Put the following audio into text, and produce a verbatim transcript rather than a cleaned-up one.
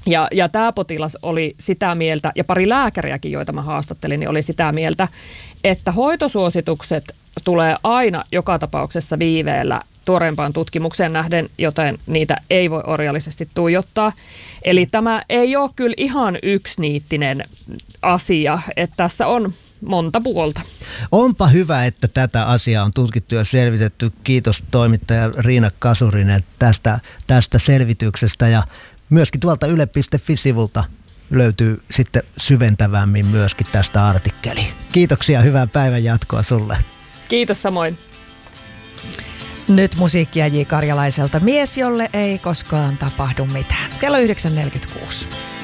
Ja, ja tämä potilas oli sitä mieltä, ja pari lääkäriäkin, joita mä haastattelin, niin oli sitä mieltä, että hoitosuositukset tulee aina joka tapauksessa viiveellä tuoreempaan tutkimukseen nähden, joten niitä ei voi orjallisesti tuijottaa. Eli tämä ei ole kyllä ihan yksiniittinen asia, että tässä on monta puolta. Onpa hyvä, että tätä asiaa on tutkittu ja selvitetty. Kiitos toimittaja Riina Kasurinen tästä, tästä selvityksestä, ja myöskin tuolta yle piste fi-sivulta löytyy sitten syventävämmin myöskin tästä artikkeli. Kiitoksia, hyvää päivän jatkoa sulle. Kiitos samoin. Nyt musiikkia J. Karjalaiselta, Mies, jolle ei koskaan tapahdu mitään. Kello yhdeksän neljäkymmentäkuusi.